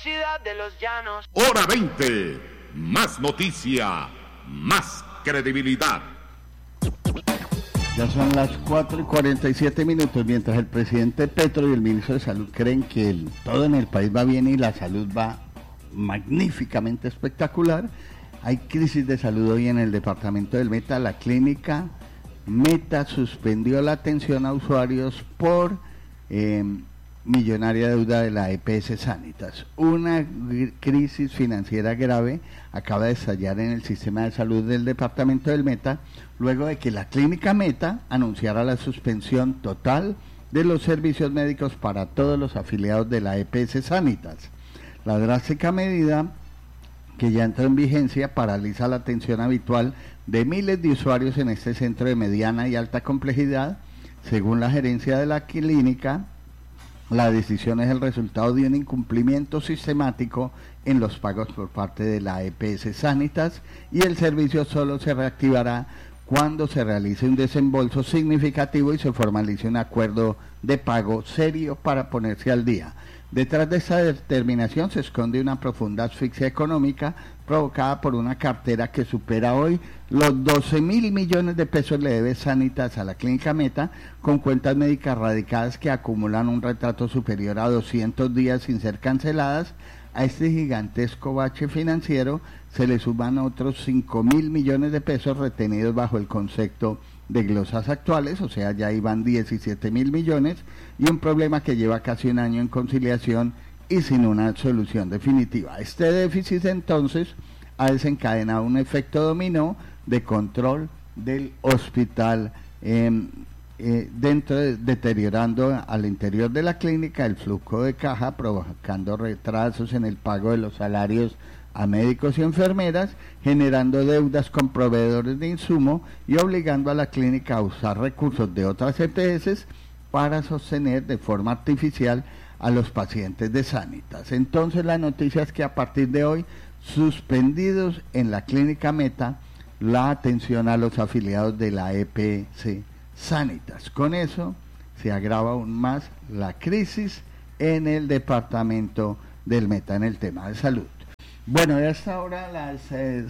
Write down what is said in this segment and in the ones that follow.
Universidad de los Llanos. Hora 20, más noticia, más credibilidad. Ya son las 4:47, mientras el presidente Petro y el ministro de Salud creen que todo en el país va bien y la salud va magníficamente espectacular. Hay crisis de salud hoy en el departamento del Meta. La clínica Meta suspendió la atención a usuarios por millonaria deuda de la EPS Sanitas. Una crisis financiera grave acaba de estallar en el sistema de salud del departamento del Meta, luego de que la clínica Meta anunciara la suspensión total de los servicios médicos para todos los afiliados de la EPS Sanitas. La drástica medida, que ya entró en vigencia, paraliza la atención habitual de miles de usuarios en este centro de mediana y alta complejidad. Según la gerencia de la clínica, la decisión es el resultado de un incumplimiento sistemático en los pagos por parte de la EPS Sanitas, y el servicio solo se reactivará cuando se realice un desembolso significativo y se formalice un acuerdo de pago serio para ponerse al día. Detrás de esta determinación se esconde una profunda asfixia económica provocada por una cartera que supera hoy los 12.000 millones de pesos le debe Sanitas a la clínica Meta, con cuentas médicas radicadas que acumulan un retrato superior a 200 días sin ser canceladas. A este gigantesco bache financiero se le suman otros 5.000 millones de pesos retenidos bajo el concepto de glosas actuales, o sea, ya iban 17.000 millones, y un problema que lleva casi un año en conciliación y sin una solución definitiva. Este déficit entonces ha desencadenado un efecto dominó de control del hospital, deteriorando al interior de la clínica el flujo de caja, provocando retrasos en el pago de los salarios a médicos y enfermeras, generando deudas con proveedores de insumo y obligando a la clínica a usar recursos de otras EPS para sostener de forma artificial a los pacientes de Sanitas. Entonces la noticia es que a partir de hoy, suspendidos en la clínica Meta la atención a los afiliados de la EPS Sanitas. Con eso se agrava aún más la crisis en el departamento del Meta en el tema de salud. Bueno, y hasta ahora a las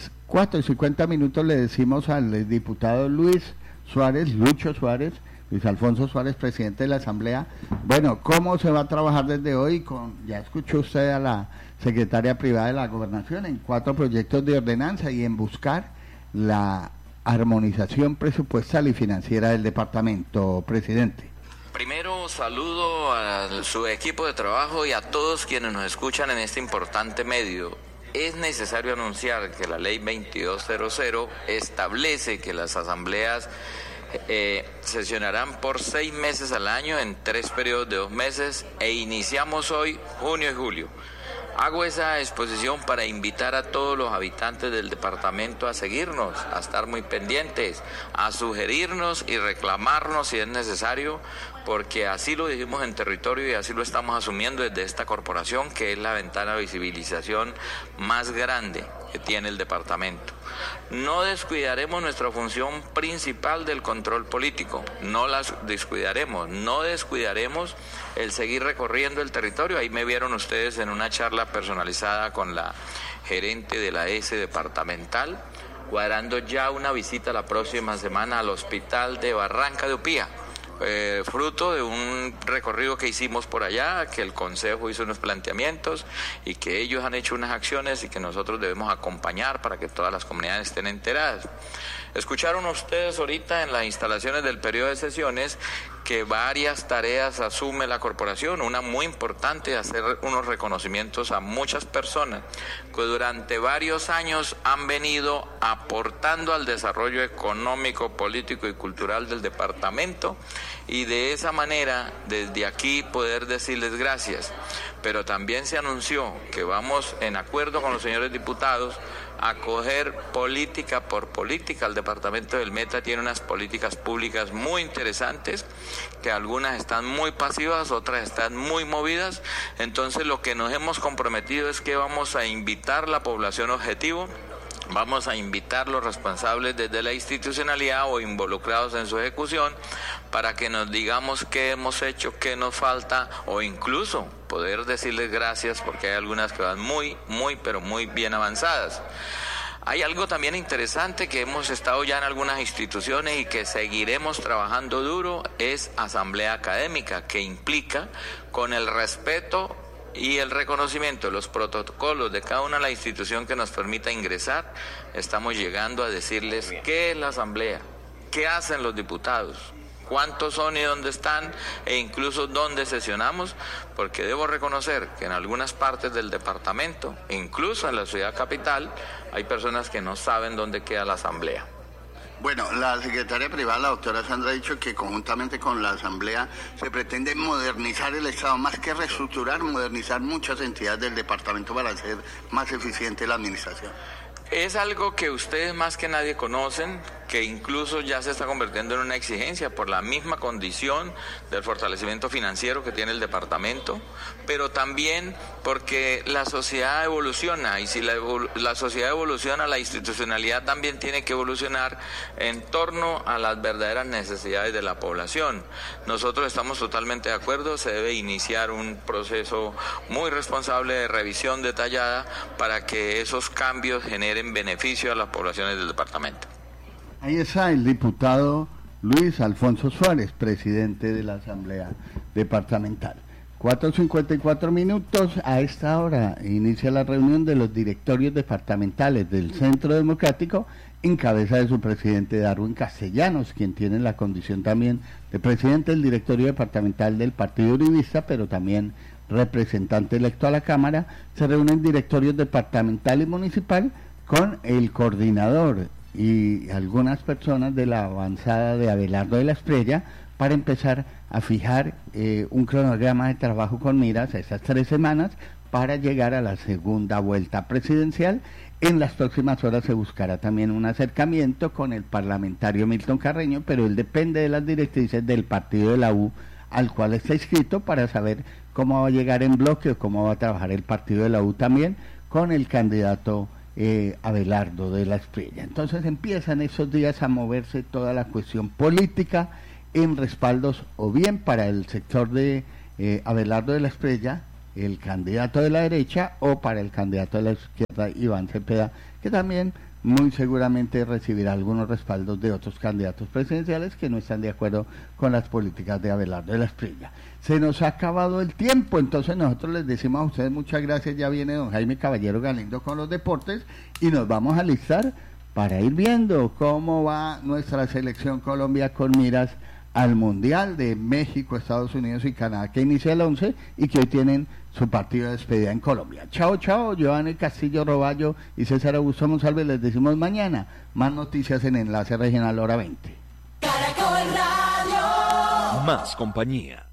4:50 le decimos al diputado Lucho Suárez, Luis Alfonso Suárez, presidente de la Asamblea, bueno, ¿cómo se va a trabajar desde hoy? Ya escuchó usted a la secretaria privada de la Gobernación en 4 proyectos de ordenanza y en buscar la armonización presupuestal y financiera del departamento, presidente. Primero saludo a su equipo de trabajo y a todos quienes nos escuchan en este importante medio. Es necesario anunciar que la ley 2200 establece que las asambleas sesionarán por 6 meses al año en 3 periodos de 2 meses e iniciamos hoy junio y julio. Hago esa exposición para invitar a todos los habitantes del departamento a seguirnos, a estar muy pendientes, a sugerirnos y reclamarnos si es necesario, porque así lo dijimos en territorio y así lo estamos asumiendo desde esta corporación, que es la ventana de visibilización más grande que tiene el departamento. No descuidaremos nuestra función principal del control político, no las descuidaremos, no descuidaremos el seguir recorriendo el territorio. Ahí me vieron ustedes en una charla personalizada con la gerente de la ES departamental, cuadrando ya una visita la próxima semana al hospital de Barranca de Upía, fruto de un recorrido que hicimos por allá, que el Consejo hizo unos planteamientos y que ellos han hecho unas acciones y que nosotros debemos acompañar para que todas las comunidades estén enteradas. Escucharon ustedes ahorita en las instalaciones del periodo de sesiones que varias tareas asume la corporación, una muy importante, hacer unos reconocimientos a muchas personas que durante varios años han venido aportando al desarrollo económico, político y cultural del departamento, y de esa manera desde aquí poder decirles gracias. Pero también se anunció que vamos, en acuerdo con los señores diputados, a coger política por política. El departamento del Meta tiene unas políticas públicas muy interesantes, que algunas están muy pasivas, otras están muy movidas. Entonces lo que nos hemos comprometido es que vamos a invitar la población objetivo, vamos a invitar los responsables desde la institucionalidad o involucrados en su ejecución para que nos digamos qué hemos hecho, qué nos falta, o incluso poder decirles gracias porque hay algunas que van muy, pero muy bien avanzadas. Hay algo también interesante que hemos estado ya en algunas instituciones y que seguiremos trabajando duro, es asamblea académica, que implica con el respeto y el reconocimiento de los protocolos de cada una de la institución que nos permita ingresar. Estamos llegando a decirles qué es la asamblea, qué hacen los diputados, cuántos son y dónde están, e incluso dónde sesionamos, porque debo reconocer que en algunas partes del departamento, incluso en la ciudad capital, hay personas que no saben dónde queda la asamblea. Bueno, la secretaria privada, la doctora Sandra, ha dicho que conjuntamente con la asamblea se pretende modernizar el Estado, más que reestructurar, modernizar muchas entidades del departamento para hacer más eficiente la administración. Es algo que ustedes más que nadie conocen, que incluso ya se está convirtiendo en una exigencia por la misma condición del fortalecimiento financiero que tiene el departamento, pero también porque la sociedad evoluciona, y si la sociedad evoluciona, la institucionalidad también tiene que evolucionar en torno a las verdaderas necesidades de la población. Nosotros estamos totalmente de acuerdo, se debe iniciar un proceso muy responsable de revisión detallada para que esos cambios generen beneficio a las poblaciones del departamento. Ahí está el diputado Luis Alfonso Suárez, presidente de la Asamblea Departamental. 4:54 minutos. A esta hora inicia la reunión de los directorios departamentales del Centro Democrático, en cabeza de su presidente Darwin Castellanos, quien tiene la condición también de presidente del directorio departamental del Partido Uribista, pero también representante electo a la Cámara. Se reúnen directorios departamental y municipal con el coordinador y algunas personas de la avanzada de Abelardo de la Espriella para empezar a fijar un cronograma de trabajo con miras a esas 3 semanas para llegar a la segunda vuelta presidencial. En las próximas horas se buscará también un acercamiento con el parlamentario Milton Carreño, pero él depende de las directrices del partido de la U al cual está inscrito, para saber cómo va a llegar en bloque o cómo va a trabajar el partido de la U también con el candidato Abelardo de la Espriella. Entonces empiezan esos días a moverse toda la cuestión política en respaldos o bien para el sector de Abelardo de la Espriella, el candidato de la derecha, o para el candidato de la izquierda, Iván Cepeda, que también muy seguramente recibirá algunos respaldos de otros candidatos presidenciales que no están de acuerdo con las políticas de Abelardo de la Espriella. Se nos ha acabado el tiempo, entonces nosotros les decimos a ustedes muchas gracias. Ya viene don Jaime Caballero Galindo con los deportes y nos vamos a alistar para ir viendo cómo va nuestra selección Colombia con miras al Mundial de México, Estados Unidos y Canadá, que inicia el 11 y que hoy tienen su partido de despedida en Colombia. Chao, chao, Giovanni Castillo Roballo y César Augusto Monsalve, les decimos mañana más noticias en Enlace Regional Hora 20. Caracol Radio. Más compañía.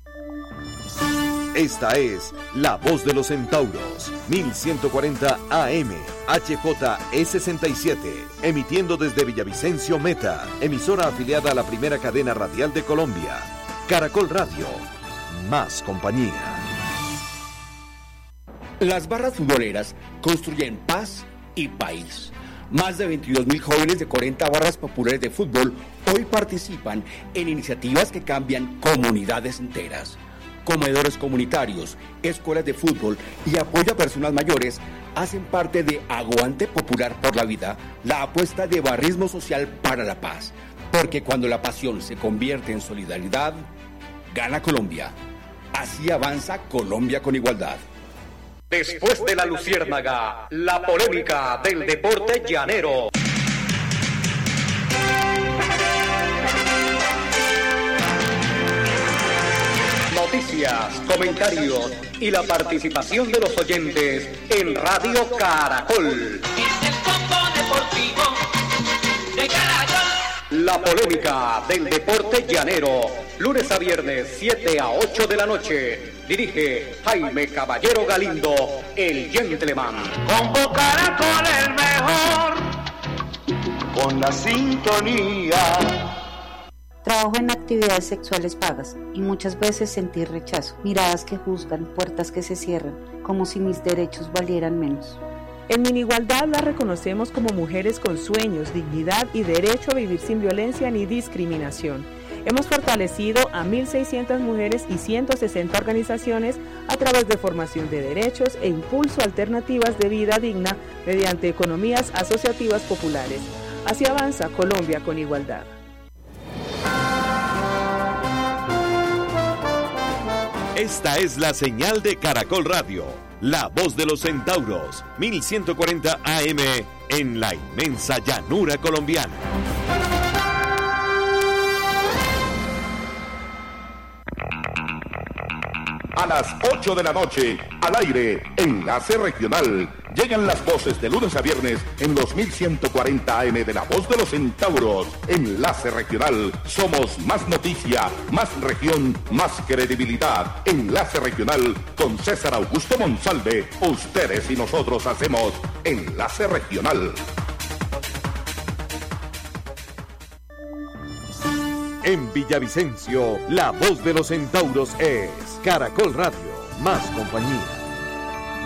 Esta es La Voz de los Centauros, 1140 AM, HJE67, emitiendo desde Villavicencio Meta, emisora afiliada a la primera cadena radial de Colombia. Caracol Radio, más compañía. Las barras futboleras construyen paz y país. Más de 22.000 jóvenes de 40 barras populares de fútbol hoy participan en iniciativas que cambian comunidades enteras. Comedores comunitarios, escuelas de fútbol y apoyo a personas mayores hacen parte de Aguante Popular por la Vida, la apuesta de barrismo social para la paz. Porque cuando la pasión se convierte en solidaridad, gana Colombia. Así avanza Colombia con igualdad. Después de la luciérnaga, la polémica del deporte llanero. Noticias, comentarios y la participación de los oyentes en Radio Caracol. Es el combo deportivo de Caracol. La polémica del deporte llanero, lunes a viernes, 7 a 8 de la noche. Dirige Jaime Caballero Galindo, el gentleman. Combo Caracol el mejor, con la sintonía. Trabajo en actividades sexuales pagas y muchas veces sentí rechazo, miradas que juzgan, puertas que se cierran, como si mis derechos valieran menos. En Minigualdad la reconocemos como mujeres con sueños, dignidad y derecho a vivir sin violencia ni discriminación. Hemos fortalecido a 1.600 mujeres y 160 organizaciones a través de formación de derechos e impulso a alternativas de vida digna mediante economías asociativas populares. Así avanza Colombia con igualdad. Esta es la señal de Caracol Radio, la voz de los centauros, 1140 AM en la inmensa llanura colombiana. A las 8 de la noche, al aire, Enlace Regional. Llegan las voces de lunes a viernes en los 1140 AM de la voz de los centauros. Enlace Regional. Somos más noticia, más región, más credibilidad. Enlace Regional con César Augusto Monsalve. Ustedes y nosotros hacemos Enlace Regional. En Villavicencio, la voz de los centauros es Caracol Radio, más compañía.